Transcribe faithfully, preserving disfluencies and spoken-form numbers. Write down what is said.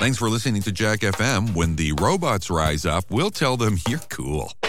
Thanks for listening to Jack F M. When the robots rise up, we'll tell them you're cool.